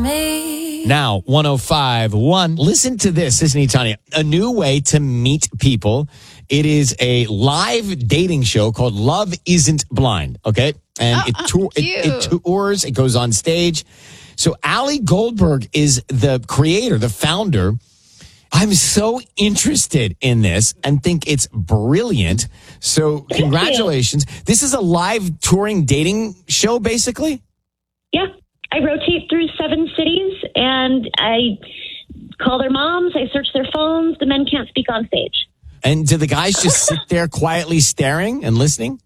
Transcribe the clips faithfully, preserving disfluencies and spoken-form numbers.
me. Now, one oh five point one. Listen to this. Listen, Tanya. A new way to meet people. It is a live dating show called Love Isn't Blind. Okay. And Oh, it, tour, it, cute. it tours. It goes on stage. So Ali Goldberg is the creator, the founder. I'm so interested in this and think it's brilliant. So congratulations. This is a live touring dating show, basically? Yeah. I rotate through seven cities and I call their moms. I search their phones. The men can't speak on stage. And do the guys just sit there quietly staring and listening?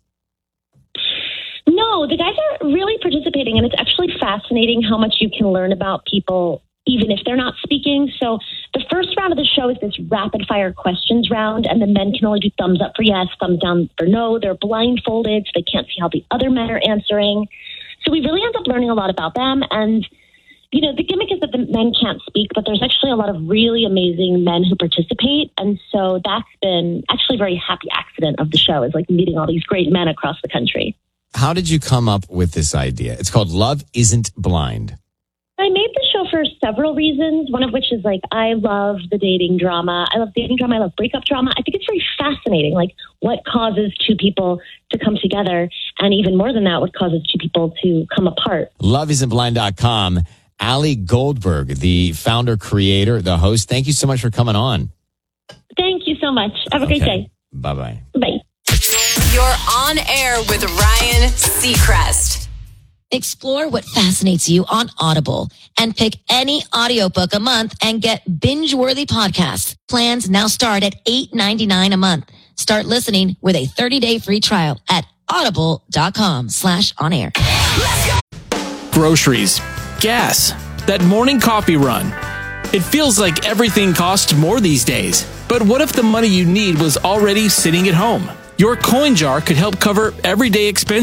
No, the guys are really participating, and it's actually fascinating how much you can learn about people even if they're not speaking. So the first round of the show is this rapid fire questions round, and the men can only do thumbs up for yes, thumbs down for no. They're blindfolded, so they can't see how the other men are answering. So we really end up learning a lot about them. And, you know, the gimmick is that the men can't speak, but there's actually a lot of really amazing men who participate. And so that's been actually a very happy accident of the show, is like meeting all these great men across the country. How did you come up with this idea? It's called Love Isn't Blind. I made the show for several reasons, one of which is like I love the dating drama. I love dating drama. I love breakup drama. I think it's very fascinating, like what causes two people to come together, and even more than that, what causes two people to come apart. love isn't blind dot com. Ali Goldberg, the founder, creator, the host. Thank you so much for coming on. Thank you so much. Have a great Okay. day. Bye-bye. Bye. You're on air with Ryan Seacrest. Explore what fascinates you on Audible and pick any audiobook a month and get binge-worthy podcasts. Plans now start at eight ninety-nine a month. Start listening with a thirty-day free trial at audible.com slash on air. Groceries, gas, that morning coffee run. It feels like everything costs more these days. But what if the money you need was already sitting at home? Your coin jar could help cover everyday expenses.